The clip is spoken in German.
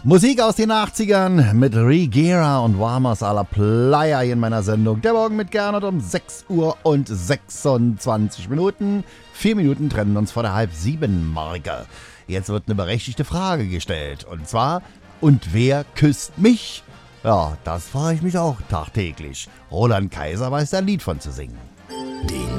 Musik aus den 80ern mit Rigera und Warmers à la Playa hier in meiner Sendung. Der Morgen mit Gernot um 6 Uhr und 26 Minuten. 4 Minuten trennen uns vor der halb 7-Marke. Jetzt wird eine berechtigte Frage gestellt. Und zwar, und wer küsst mich? Ja, das frage ich mich auch tagtäglich. Roland Kaiser weiß da ein Lied von zu singen. Den